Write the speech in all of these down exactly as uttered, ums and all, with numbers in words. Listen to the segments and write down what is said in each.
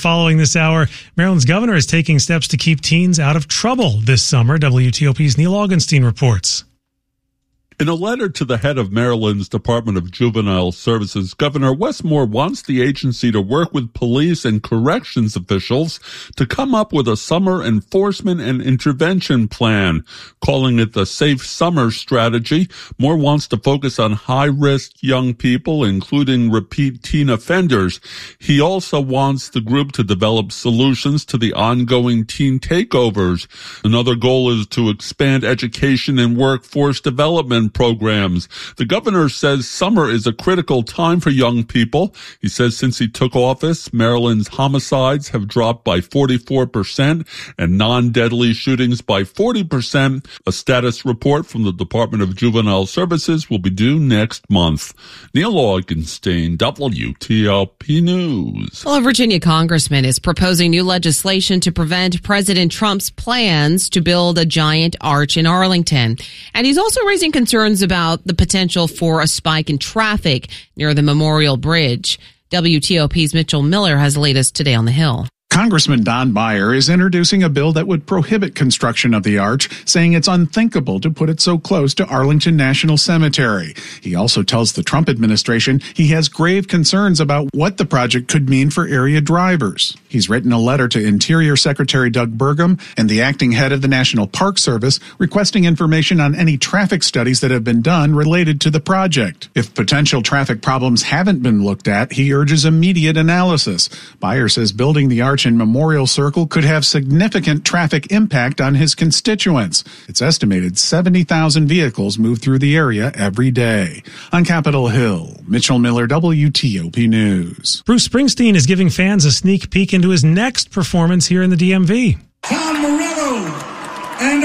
following this hour. Maryland's governor is taking steps to keep teens out of trouble this summer. W T O P's Neil Augenstein reports. In a letter to the head of Maryland's Department of Juvenile Services, Governor Wes Moore wants the agency to work with police and corrections officials to come up with a summer enforcement and intervention plan. Calling it the Safe Summer Strategy, Moore wants to focus on high-risk young people, including repeat teen offenders. He also wants the group to develop solutions to the ongoing teen takeovers. Another goal is to expand education and workforce development programs. The governor says summer is a critical time for young people. He says since he took office, Maryland's homicides have dropped by forty-four percent and non-deadly shootings by forty percent. A status report from the Department of Juvenile Services will be due next month. Neil Augenstein, W T O P News. Well, a Virginia congressman is proposing new legislation to prevent President Trump's plans to build a giant arch in Arlington. And he's also raising concerns about the potential for a spike in traffic near the Memorial Bridge. W T O P's Mitchell Miller has the latest today on the Hill. Congressman Don Beyer is introducing a bill that would prohibit construction of the arch, saying it's unthinkable to put it so close to Arlington National Cemetery. He also tells the Trump administration he has grave concerns about what the project could mean for area drivers. He's written a letter to Interior Secretary Doug Burgum and the acting head of the National Park Service requesting information on any traffic studies that have been done related to the project. If potential traffic problems haven't been looked at, he urges immediate analysis. Beyer says building the arch in Memorial Circle could have significant traffic impact on his constituents. It's estimated seventy thousand vehicles move through the area every day. On Capitol Hill, Mitchell Miller, W T O P News. Bruce Springsteen is giving fans a sneak peek into his next performance here in the D M V. Tom Morello and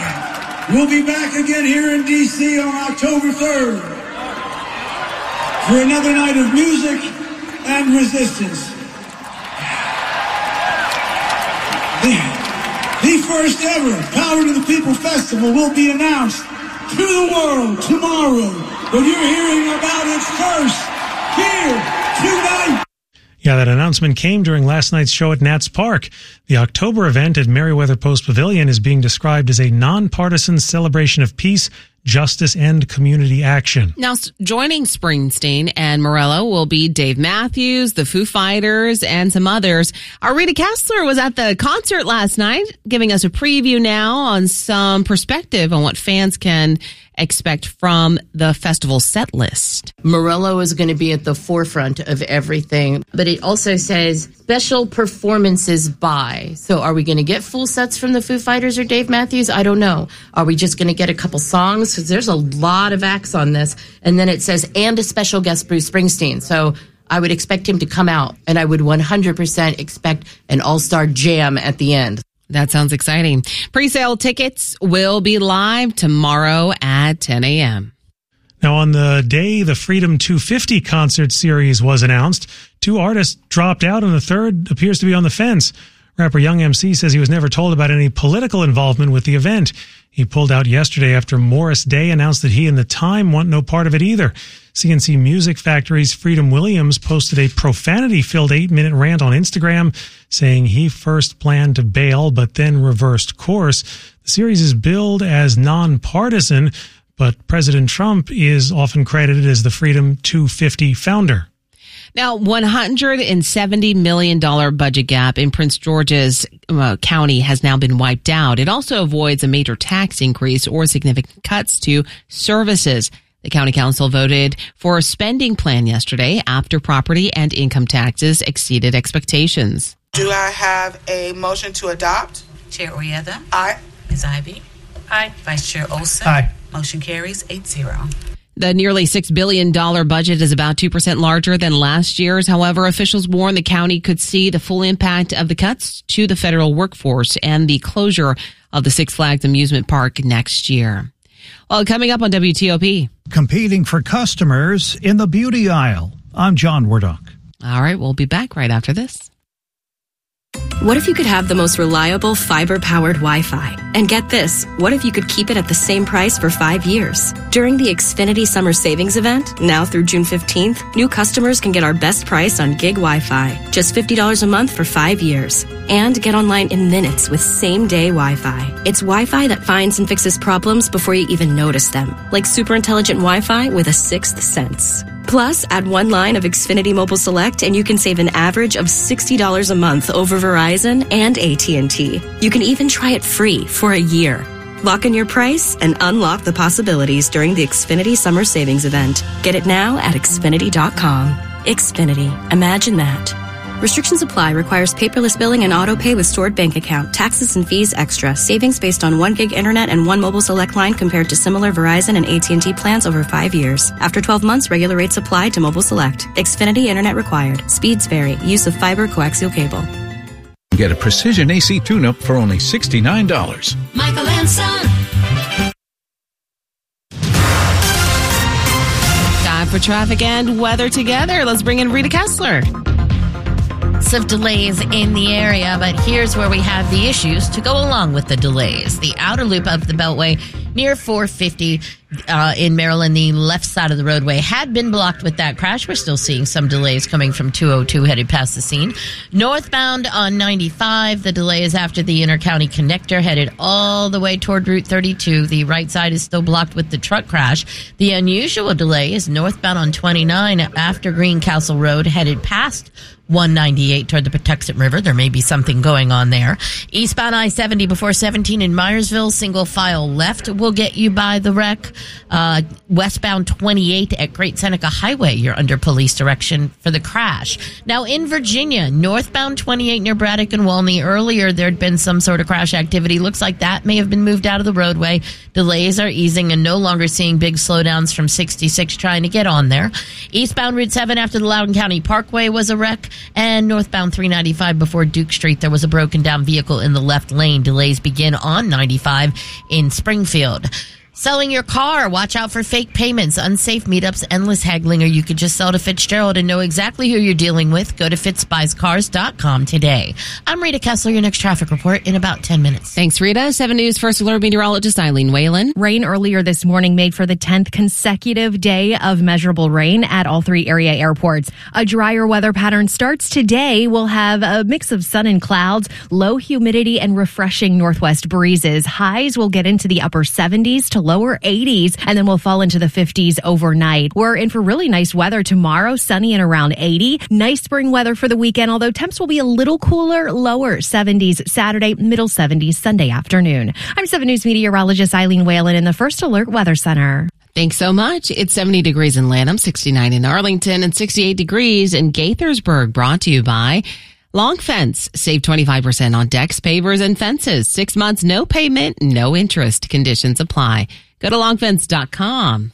I will be back again here in D C on October third for another night of music and resistance. The, the first ever Power to the People Festival will be announced to the world tomorrow, but you're hearing about it first here tonight. Yeah, that announcement came during last night's show at Nats Park. The October event at Meriwether Post Pavilion is being described as a nonpartisan celebration of peace, justice, and community action. Now, joining Springsteen and Morello will be Dave Matthews, the Foo Fighters, and some others. Our Rita Kessler was at the concert last night, giving us a preview now on some perspective on what fans can expect from the festival set list. Morello is going to be at the forefront of everything, but it also says special performances by. So are we going to get full sets from the Foo Fighters or Dave Matthews? I don't know. Are we just going to get a couple songs? Because there's a lot of acts on this. And then it says, and a special guest, Bruce Springsteen. So I would expect him to come out, and I would one hundred percent expect an all-star jam at the end. That sounds exciting. Pre-sale tickets will be live tomorrow at ten a.m. Now, on the day the Freedom two fifty concert series was announced, two artists dropped out and the third appears to be on the fence. Rapper Young M C says he was never told about any political involvement with the event. He pulled out yesterday after Morris Day announced that he and The Time want no part of it either. C N C Music Factory's Freedom Williams posted a profanity-filled eight-minute rant on Instagram saying he first planned to bail but then reversed course. The series is billed as nonpartisan, but President Trump is often credited as the Freedom two fifty founder. Now, one hundred seventy million dollars budget gap in Prince George's uh, County has now been wiped out. It also avoids a major tax increase or significant cuts to services. The county council voted for a spending plan yesterday after property and income taxes exceeded expectations. Do I have a motion to adopt? Chair Oyetha? Aye. Miz Ivy? Aye. Vice Chair Olson? Aye. Motion carries eight zero. The nearly six billion dollars budget is about two percent larger than last year's. However, officials warn the county could see the full impact of the cuts to the federal workforce and the closure of the Six Flags amusement park next year. Well, coming up on W T O P. Competing for customers in the beauty aisle. I'm John Wardock. All right, we'll be back right after this. What if you could have the most reliable fiber-powered Wi-Fi? And get this, what if you could keep it at the same price for five years? During the Xfinity Summer Savings Event, now through June fifteenth, new customers can get our best price on gig Wi-Fi, just fifty dollars a month for five years. And get online in minutes with same-day Wi-Fi. It's Wi-Fi that finds and fixes problems before you even notice them, like super intelligent Wi-Fi with a sixth sense. Plus, add one line of Xfinity Mobile Select and you can save an average of sixty dollars a month over Verizon and A T and T. You can even try it free for a year. Lock in your price and unlock the possibilities during the Xfinity Summer Savings Event. Get it now at Xfinity dot com. Xfinity. Imagine that. Restrictions apply. Requires paperless billing and auto pay with stored bank account. Taxes and fees extra. Savings based on one gig internet and one mobile select line compared to similar Verizon and A T and T plans over five years. After twelve months, regular rates apply to mobile select. Xfinity internet required. Speeds vary. Use of fiber coaxial cable. Get a Precision A C tune-up for only sixty-nine dollars. Michael and Son. Time for traffic and weather together. Let's bring in Rita Kessler. Of delays in the area, but here's where we have the issues to go along with the delays. The outer loop of the Beltway near four fifty uh, in Maryland, the left side of the roadway had been blocked with that crash. We're still seeing some delays coming from two oh two headed past the scene. Northbound on ninety-five, the delay is after the Intercounty Connector headed all the way toward Route thirty-two. The right side is still blocked with the truck crash. The unusual delay is northbound on twenty-nine after Greencastle Road headed past one ninety-eight toward the Patuxent River. There may be something going on there. Eastbound I seventy before seventeen in Myersville, single file left will get you by the wreck. Uh, westbound twenty-eight at Great Seneca Highway, you're under police direction for the crash. Now in Virginia, northbound twenty-eight near Braddock and Walney, earlier there'd been some sort of crash activity. Looks like that may have been moved out of the roadway. Delays are easing and no longer seeing big slowdowns from sixty-six trying to get on there. Eastbound Route seven after the Loudoun County Parkway was a wreck. And northbound three ninety-five before Duke Street, there was a broken down vehicle in the left lane. Delays begin on ninety-five in Springfield. Selling your car, watch out for fake payments, unsafe meetups, endless haggling, or you could just sell to Fitzgerald and know exactly who you're dealing with. Go to fitz buys cars dot com today. I'm Rita Kessler, your next traffic report in about ten minutes. Thanks, Rita. seven News First Alert meteorologist Eileen Whalen. Rain earlier this morning made for the tenth consecutive day of measurable rain at all three area airports. A drier weather pattern starts today. We'll have a mix of sun and clouds, low humidity, and refreshing northwest breezes. Highs will get into the upper seventies to lower eighties, and then we'll fall into the fifties overnight. We're in for really nice weather tomorrow, sunny and around eighty. Nice spring weather for the weekend, although temps will be a little cooler, lower seventies Saturday, middle seventies Sunday afternoon. I'm seven News meteorologist Eileen Whalen in the First Alert Weather Center. Thanks so much. It's seventy degrees in Lanham, sixty-nine in Arlington, and sixty-eight degrees in Gaithersburg, brought to you by Long Fence. Save twenty-five percent on decks, pavers, and fences. Six months, no payment, no interest. Conditions apply. Go to long fence dot com.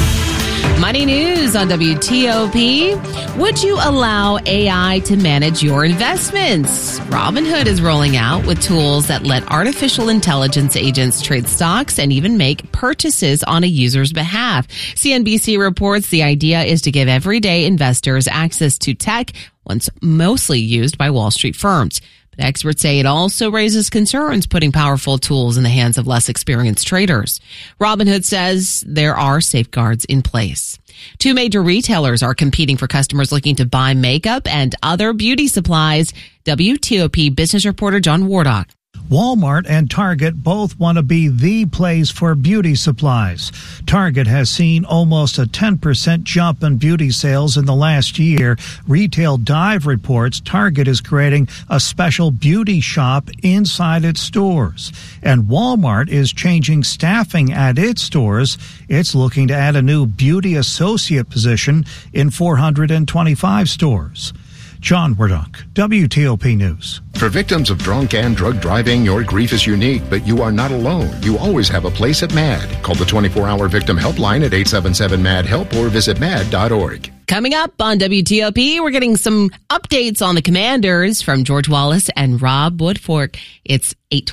Money news on W T O P. Would you allow A I to manage your investments? Robinhood is rolling out with tools that let artificial intelligence agents trade stocks and even make purchases on a user's behalf. C N B C reports the idea is to give everyday investors access to tech once mostly used by Wall Street firms. But experts say it also raises concerns putting powerful tools in the hands of less experienced traders. Robinhood says there are safeguards in place. Two major retailers are competing for customers looking to buy makeup and other beauty supplies. W T O P business reporter John Wardock. Walmart and Target both want to be the place for beauty supplies. Target has seen almost a ten percent jump in beauty sales in the last year. Retail Dive reports Target is creating a special beauty shop inside its stores. And Walmart is changing staffing at its stores. It's looking to add a new beauty associate position in four hundred twenty-five stores. John Wardock, W T O P News. For victims of drunk and drug driving, your grief is unique, but you are not alone. You always have a place at MAD. Call the twenty-four hour victim helpline at eight seven seven MAD HELP or visit mad dot org. Coming up on W T O P, we're getting some updates on the Commanders from George Wallace and Rob Woodfork. It's eight twelve.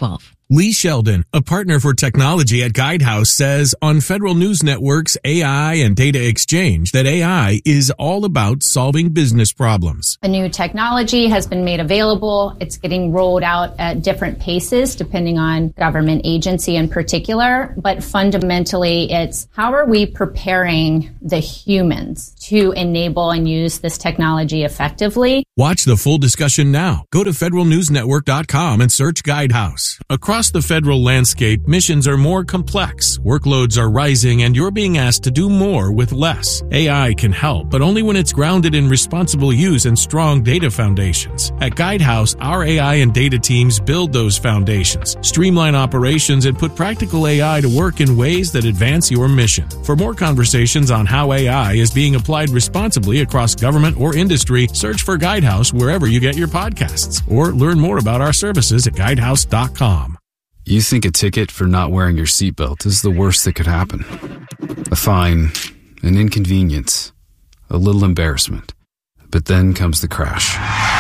Lee Sheldon, a partner for technology at Guidehouse, says on Federal News Network's A I and Data Exchange that A I is all about solving business problems. A new technology has been made available. It's getting rolled out at different paces depending on government agency in particular. But fundamentally, it's how are we preparing the humans to enable and use this technology effectively? Watch the full discussion now. Go to federal news network dot com and search Guidehouse. Across the federal landscape, missions are more complex, workloads are rising, and you're being asked to do more with less. A I can help, but only when it's grounded in responsible use and strong data foundations. At Guidehouse, our A I and data teams build those foundations, streamline operations, and put practical A I to work in ways that advance your mission. For more conversations on how A I is being applied responsibly across government or industry, search for Guidehouse wherever you get your podcasts, or learn more about our services at guidehouse dot com. You think a ticket for not wearing your seatbelt is the worst that could happen. A fine, an inconvenience, a little embarrassment. But then comes the crash.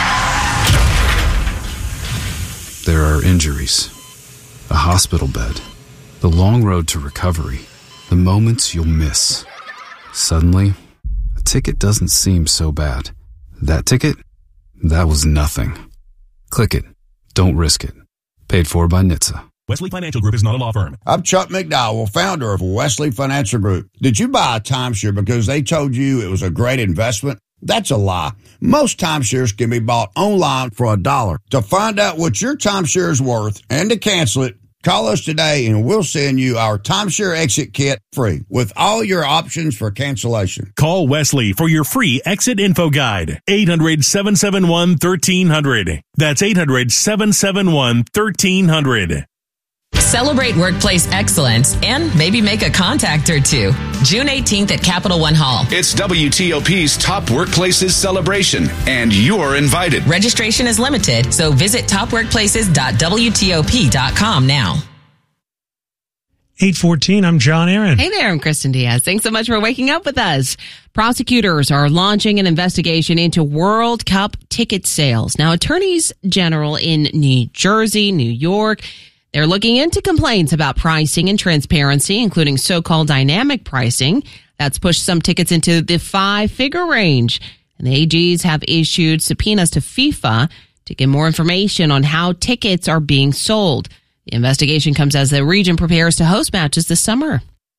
There are injuries, a hospital bed, the long road to recovery, the moments you'll miss. Suddenly, a ticket doesn't seem so bad. That ticket? That was nothing. Click it. Don't risk it. Paid for by N H T S A. Wesley Financial Group is not a law firm. I'm Chuck McDowell, founder of Wesley Financial Group. Did you buy a timeshare because they told you it was a great investment? That's a lie. Most timeshares can be bought online for a dollar. To find out what your timeshare is worth and to cancel it, call us today and we'll send you our timeshare exit kit free with all your options for cancellation. Call Wesley for your free exit info guide. eight hundred, seven seven one, one three zero zero. That's eight hundred, seven seven one, one three zero zero. Celebrate workplace excellence and maybe make a contact or two. June eighteenth at Capital One Hall. It's W T O P's Top Workplaces celebration, and you're invited. Registration is limited, so visit top workplaces dot w t o p dot com now. eight fourteen, I'm John Aaron. Hey there, I'm Kristen Diaz. Thanks so much for waking up with us. Prosecutors are launching an investigation into World Cup ticket sales. Now, attorneys general in New Jersey, New York, they're looking into complaints about pricing and transparency, including so-called dynamic pricing. That's pushed some tickets into the five-figure range. And the A Gs have issued subpoenas to FIFA to get more information on how tickets are being sold. The investigation comes as the region prepares to host matches this summer.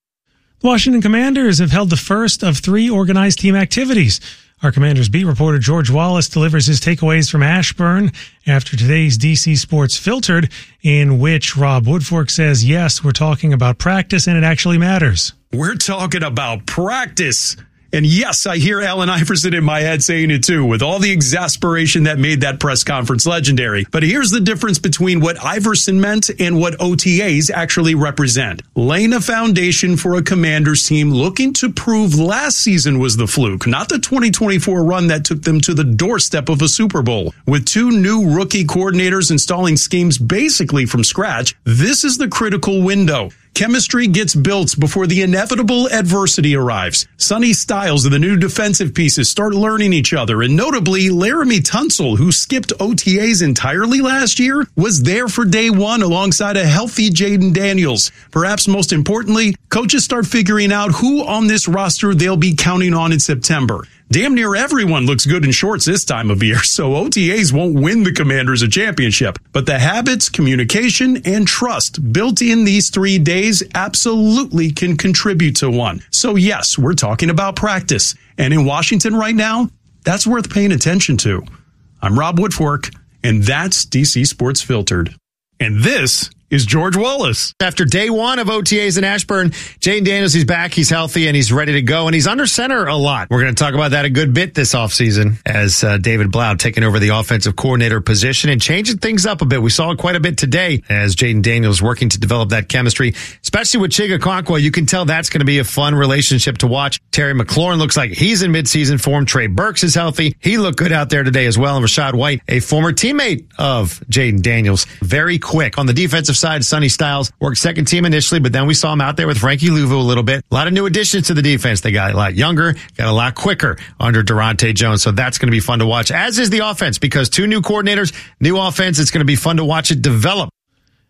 The Washington Commanders have held the first of three organized team activities. Our Commanders beat reporter George Wallace delivers his takeaways from Ashburn after today's D C Sports Filtered, in which Rob Woodfork says, yes, we're talking about practice and it actually matters. We're talking about practice. And yes, I hear Allen Iverson in my head saying it too, with all the exasperation that made that press conference legendary. But here's the difference between what Iverson meant and what O T As actually represent. Laying a foundation for a Commanders team looking to prove last season was the fluke, not the twenty twenty-four run that took them to the doorstep of a Super Bowl. With two new rookie coordinators installing schemes basically from scratch, this is the critical window. Chemistry gets built before the inevitable adversity arrives. Sonny Styles and the new defensive pieces start learning each other, and notably, Laramie Tunsil, who skipped O T As entirely last year, was there for day one alongside a healthy Jaden Daniels. Perhaps most importantly, coaches start figuring out who on this roster they'll be counting on in September. Damn near everyone looks good in shorts this time of year, so O T As won't win the Commanders a championship. But the habits, communication, and trust built in these three days absolutely can contribute to one. So yes, we're talking about practice. And in Washington right now, that's worth paying attention to. I'm Rob Woodfork, and that's D C Sports Filtered. And this is George Wallace. After day one of O T As in Ashburn, Jaden Daniels, he's back, he's healthy, and he's ready to go, and he's under center a lot. We're going to talk about that a good bit this offseason as uh, David Blau taking over the offensive coordinator position and changing things up a bit. We saw it quite a bit today as Jaden Daniels working to develop that chemistry, especially with Chig Okonkwo. You can tell that's going to be a fun relationship to watch. Terry McLaurin looks like he's in midseason form. Trey Burks is healthy. He looked good out there today as well. And Rashad White, a former teammate of Jaden Daniels, very quick. On the defensive side, Sonny Styles worked second team initially, but then we saw him out there with Frankie Louvu a little bit. A lot of new additions to the defense. They got a lot younger, got a lot quicker under Durante Jones. So that's going to be fun to watch, as is the offense, because two new coordinators, new offense. It's going to be fun to watch it develop.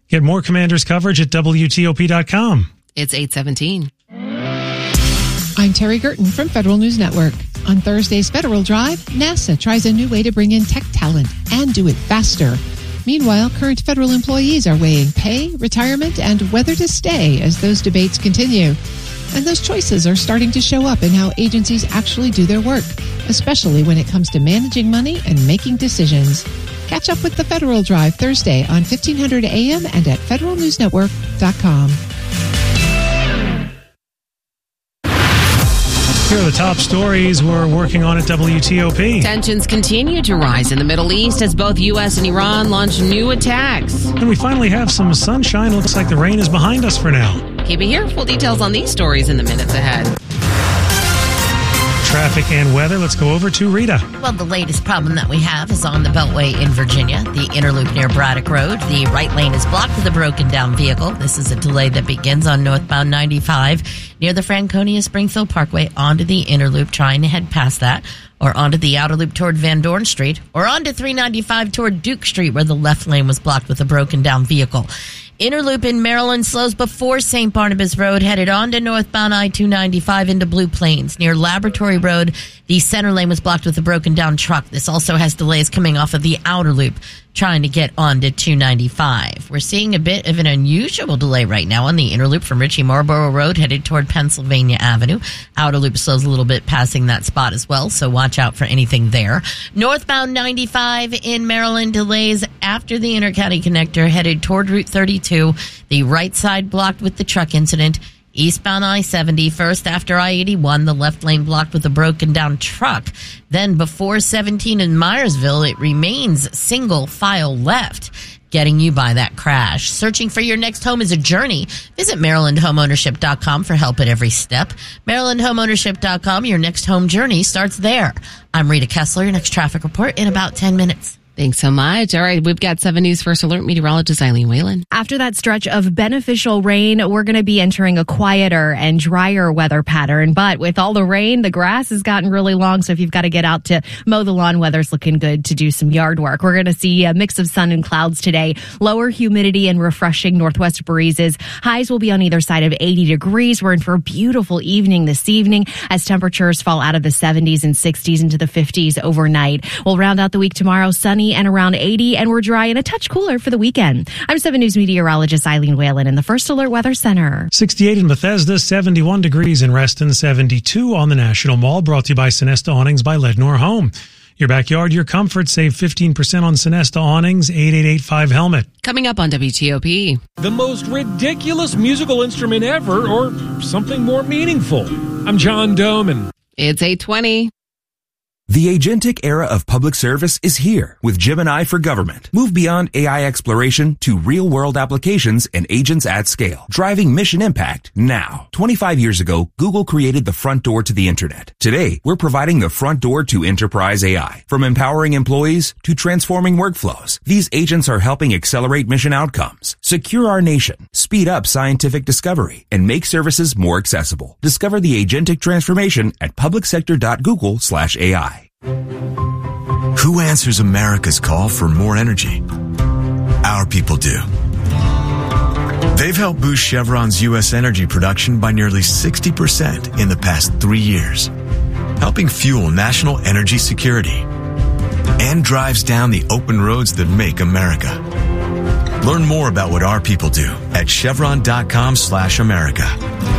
Get more Commanders coverage at W T O P dot com. It's eight seventeen. I'm Terry Gerton from Federal News Network. On Thursday's Federal Drive, NASA tries a new way to bring in tech talent and do it faster. Meanwhile, current federal employees are weighing pay, retirement, and whether to stay as those debates continue. And those choices are starting to show up in how agencies actually do their work, especially when it comes to managing money and making decisions. Catch up with the Federal Drive Thursday on fifteen hundred A M and at federal news network dot com. Here are the top stories we're working on at W T O P. Tensions continue to rise in the Middle East as both U S and Iran launch new attacks. And we finally have some sunshine. Looks like the rain is behind us for now. Keep it here. Full details on these stories in the minutes ahead. Traffic and weather. Let's go over to Rita. Well, the latest problem that we have is on the Beltway in Virginia, the inner loop near Braddock Road. The right lane is blocked with a broken down vehicle. This is a delay that begins on northbound ninety-five near the Franconia Springfield Parkway onto the inner loop, trying to head past that, or onto the outer loop toward Van Dorn Street, or onto three ninety-five toward Duke Street, where the left lane was blocked with a broken down vehicle. Inner loop in Maryland slows before Saint Barnabas Road, headed on to northbound I two ninety-five into Blue Plains. Near Laboratory Road, the center lane was blocked with a broken down truck. This also has delays coming off of the outer loop, trying to get onto two ninety-five. We're seeing a bit of an unusual delay right now on the inner loop from Ritchie Marlborough Road, headed toward Pennsylvania Avenue. Outer loop slows a little bit passing that spot as well, so watch out for anything there. Northbound ninety-five in Maryland, delays after the Intercounty Connector, headed toward Route thirty-two. The right side blocked with the truck incident. Eastbound I seventy, first after I eighty-one, the left lane blocked with a broken down truck. Then before seventeen in Myersville, it remains single file left, getting you by that crash. Searching for your next home is a journey. Visit Maryland Homeownership dot com for help at every step. Maryland Homeownership dot com, your next home journey starts there. I'm Rita Kessler, your next traffic report in about ten minutes. Thanks so much. All right, we've got seven News First Alert meteorologist Eileen Whalen. After that stretch of beneficial rain, we're going to be entering a quieter and drier weather pattern. But with all the rain, the grass has gotten really long. So if you've got to get out to mow the lawn, weather's looking good to do some yard work. We're going to see a mix of sun and clouds today, lower humidity and refreshing northwest breezes. Highs will be on either side of eighty degrees. We're in for a beautiful evening this evening as temperatures fall out of the seventies and sixties into the fifties overnight. We'll round out the week tomorrow, sunny and around eighty, and we're dry and a touch cooler for the weekend. I'm seven News meteorologist Eileen Whalen in the First Alert Weather Center. sixty-eight in Bethesda, seventy-one degrees in Reston, seventy-two on the National Mall. Brought to you by Sonesta Awnings by Lednor Home. Your backyard, your comfort. Save fifteen percent on Sonesta Awnings, eight eight eight five helmet. Coming up on W T O P. The most ridiculous musical instrument ever, or something more meaningful. I'm John Doman. It's eight twenty. The agentic era of public service is here with Gemini for Government. Move beyond A I exploration to real-world applications and agents at scale, driving mission impact now. twenty-five years ago, Google created the front door to the internet. Today, we're providing the front door to enterprise A I. From empowering employees to transforming workflows, these agents are helping accelerate mission outcomes, secure our nation, speed up scientific discovery, and make services more accessible. Discover the agentic transformation at publicsector.google slash AI. Who answers America's call for more energy? Our people do. They've helped boost Chevron's U S energy production by nearly sixty percent in the past three years, helping fuel national energy security, and drives down the open roads that make America. Learn more about what our people do at chevron.com slash America.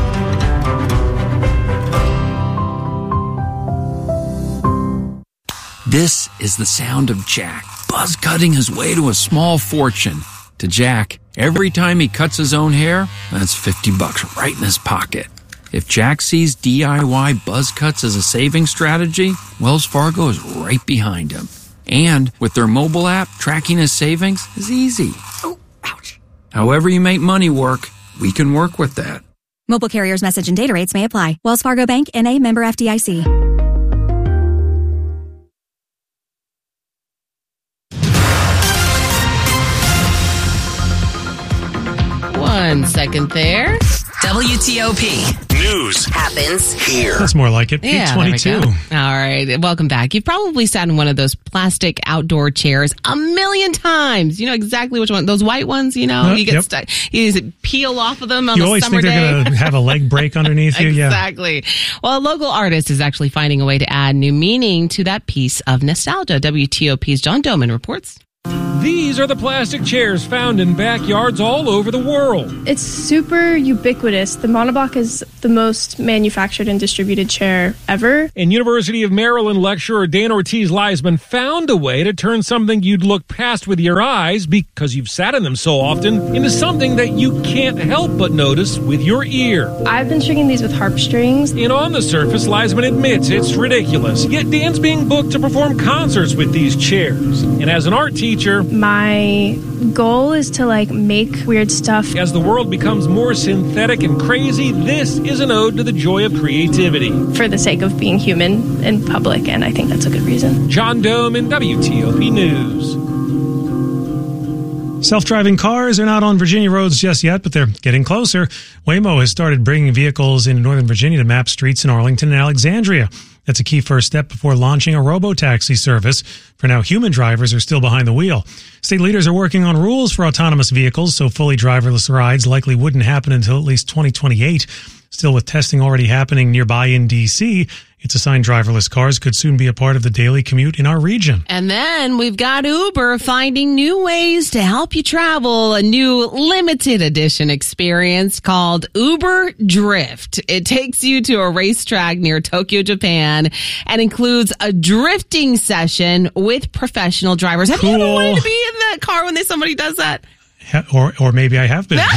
This is the sound of Jack, buzz cutting his way to a small fortune. To Jack, every time he cuts his own hair, that's fifty bucks right in his pocket. If Jack sees D I Y buzz cuts as a saving strategy, Wells Fargo is right behind him. And with their mobile app, tracking his savings is easy. Oh, ouch. However you make money work, we can work with that. Mobile carriers' message and data rates may apply. Wells Fargo Bank, N A, member F D I C. One second there. W T O P News happens here. That's more like it. Yeah, eight twenty-two. there we go. All right. Welcome back. You've probably sat in one of those plastic outdoor chairs a million times. You know exactly which one. Those white ones, you know, Yep, you get yep. stuck. You peel off of them on You a always summer think they're day. going to have a leg break underneath you. Yeah. Exactly. Well, a local artist is actually finding a way to add new meaning to that piece of nostalgia. W T O P's John Doman reports. These are the plastic chairs found in backyards all over the world. It's super ubiquitous. The monoblock is the most manufactured and distributed chair ever. And University of Maryland lecturer Dan Ortiz-Leisman found a way to turn something you'd look past with your eyes because you've sat in them so often into something that you can't help but notice with your ear. I've been stringing these with harp strings. And on the surface, Leisman admits it's ridiculous. Yet Dan's being booked to perform concerts with these chairs. And as an art teacher, my goal is to like make weird stuff. As the world becomes more synthetic and crazy, this is an ode to the joy of creativity. For the sake of being human in public, and I think that's a good reason. John Doman, W T O P News. Self-driving cars are not on Virginia roads just yet, but they're getting closer. Waymo has started bringing vehicles in Northern Virginia to map streets in Arlington and Alexandria. That's a key first step before launching a robo-taxi service. For now, human drivers are still behind the wheel. State leaders are working on rules for autonomous vehicles, so fully driverless rides likely wouldn't happen until at least twenty twenty-eight. Still, with testing already happening nearby in D C, it's a sign driverless cars could soon be a part of the daily commute in our region. And then we've got Uber finding new ways to help you travel, a new limited edition experience called Uber Drift. It takes you to a racetrack near Tokyo, Japan, and includes a drifting session with professional drivers. Have Cool. you ever wanted to be in that car when there's somebody does that? Or, or maybe I have been.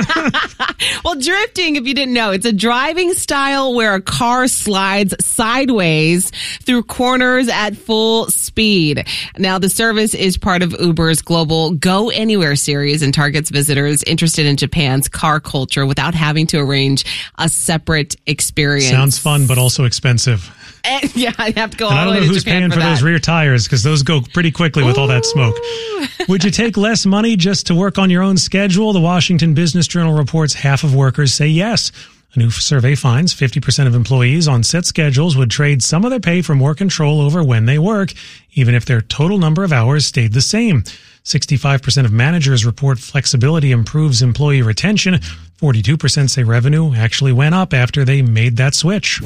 Well, drifting, if you didn't know, it's a driving style where a car slides sideways through corners at full speed. Now, the service is part of Uber's global Go Anywhere series and targets visitors interested in Japan's car culture without having to arrange a separate experience. Sounds fun, but also expensive. And, yeah, I have to go And all I the don't way know to who's Japan paying for, for that. those rear tires because those go pretty quickly with all that smoke. Would you take less money just to work on your own schedule? The Washington Business Journal reports half of workers say yes. A new survey finds fifty percent of employees on set schedules would trade some of their pay for more control over when they work, even if their total number of hours stayed the same. sixty-five percent of managers report flexibility improves employee retention. forty-two percent say revenue actually went up after they made that switch.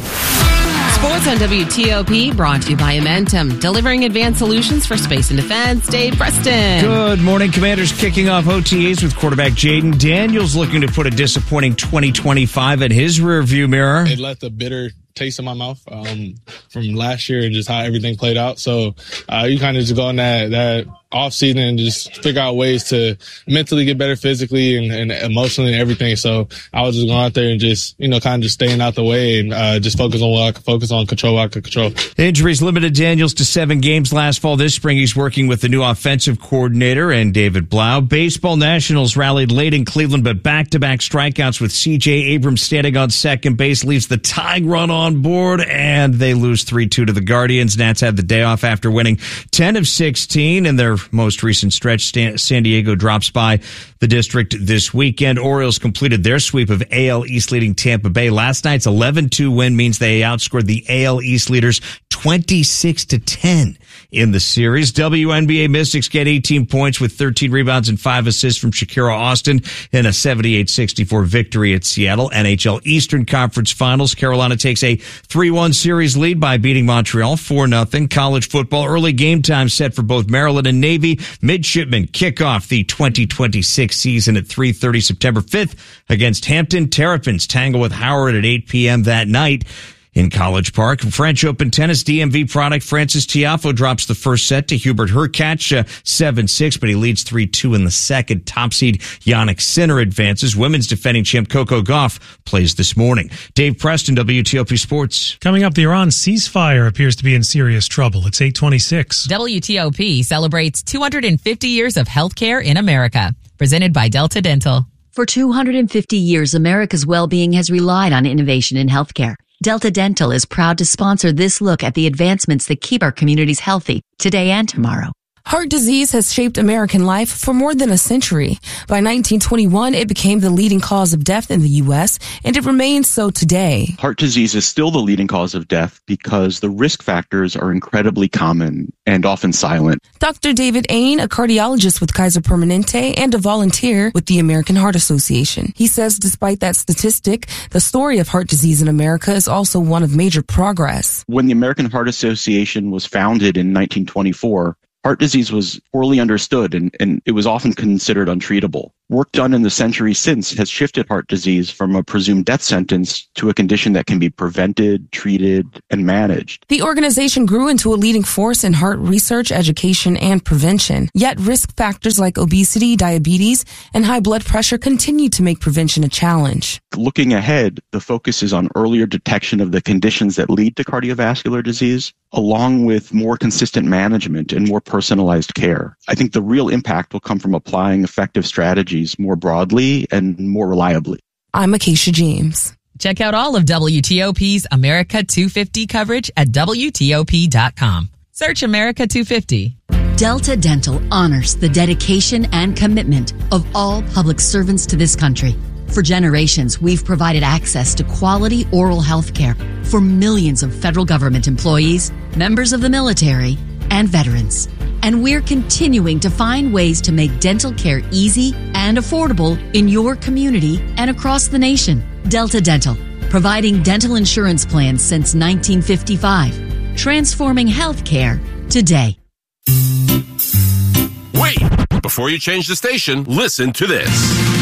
Sports on W T O P brought to you by Amentum, delivering advanced solutions for space and defense. Dave Preston. Good morning. Commanders kicking off O T As with quarterback Jaden Daniels looking to put a disappointing twenty twenty-five in his rearview mirror. It left a bitter taste in my mouth um, from last year and just how everything played out. So uh, you kind of just go in that, that off season and just figure out ways to mentally get better physically and, and emotionally and everything. So I was just going out there and just, you know, kind of just staying out the way and uh, just focus on what I could focus on, control what I could control. Injuries limited Daniels to seven games last fall. This spring, he's working with the new offensive coordinator and David Blau. Baseball Nationals rallied late in Cleveland, but back-to-back strikeouts with C J Abrams standing on second base leaves the tying run on board, and they lose three two to the Guardians. Nats had the day off after winning ten of sixteen in their most recent stretch. San Diego drops by the district this weekend. Orioles completed their sweep of A L East leading Tampa Bay. Last night's eleven two win means they outscored the A L East leaders twenty-six to ten in the series. W N B A Mystics get eighteen points with thirteen rebounds and five assists from Shakira Austin in a seventy-eight sixty-four victory at Seattle. N H L Eastern Conference Finals. Carolina takes a three one series lead by beating Montreal four nothing. College football early game time set for both Maryland and Navy. Midshipmen kick off the twenty twenty-six season at three thirty September fifth against Hampton. Terrapins tangle with Howard at eight p.m. that night in College Park. French Open tennis D M V product Francis Tiafoe drops the first set to Hubert Hurkacz uh, seven six, but he leads three two in the second. Top seed Jannik Sinner advances. Women's defending champ Coco Gauff plays this morning. Dave Preston, W T O P Sports. Coming up, the Iran ceasefire appears to be in serious trouble. It's eight twenty-six. W T O P celebrates two hundred fifty years of healthcare in America. Presented by Delta Dental. For two hundred fifty years, America's well-being has relied on innovation in healthcare. Delta Dental is proud to sponsor this look at the advancements that keep our communities healthy today and tomorrow. Heart disease has shaped American life for more than a century. By nineteen twenty-one, it became the leading cause of death in the U S, and it remains so today. Heart disease is still the leading cause of death because the risk factors are incredibly common and often silent. Doctor David Ain, a cardiologist with Kaiser Permanente and a volunteer with the American Heart Association. He says despite that statistic, the story of heart disease in America is also one of major progress. When the American Heart Association was founded in nineteen twenty-four, heart disease was poorly understood and, and it was often considered untreatable. Work done in the century since has shifted heart disease from a presumed death sentence to a condition that can be prevented, treated, and managed. The organization grew into a leading force in heart research, education, and prevention. Yet risk factors like obesity, diabetes, and high blood pressure continue to make prevention a challenge. Looking ahead, the focus is on earlier detection of the conditions that lead to cardiovascular disease, along with more consistent management and more personalized care. I think the real impact will come from applying effective strategies more broadly and more reliably. I'm Acacia James. Check out all of W T O P's America two fifty coverage at W T O P dot com. Search America two fifty. Delta Dental honors the dedication and commitment of all public servants to this country. For generations, we've provided access to quality oral health care for millions of federal government employees, members of the military, and veterans. And we're continuing to find ways to make dental care easy and affordable in your community and across the nation. Delta Dental, providing dental insurance plans since nineteen fifty-five, transforming healthcare today. Wait! Before you change the station, listen to this.